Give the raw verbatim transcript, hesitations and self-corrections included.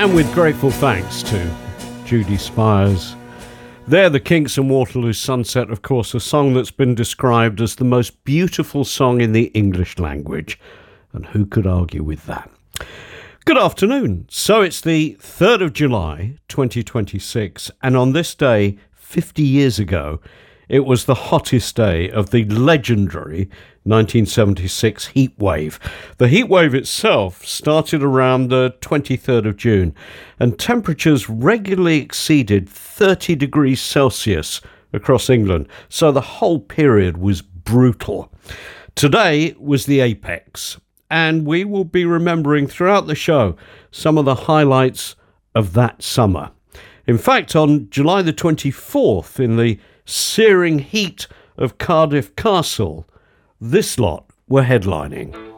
And with grateful thanks to Judy Spires. They're the Kinks and Waterloo Sunset, of course, a song that's been described as the most beautiful song in the English language. And who could argue with that? Good afternoon. So it's the third of July, twenty twenty-six, and on this day, fifty years ago, it was the hottest day of the legendary nineteen seventy-six heat wave. The heat wave itself started around the twenty-third of June, and temperatures regularly exceeded thirty degrees Celsius across England, so the whole period was brutal. Today was the apex, and we will be remembering throughout the show some of the highlights of that summer. In fact, on July the twenty-fourth, in the searing heat of Cardiff Castle, this lot were headlining.